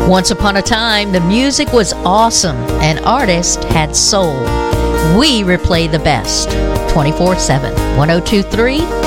Once upon a time, the music was awesome and artists had soul. We replay the best 24/7. 1023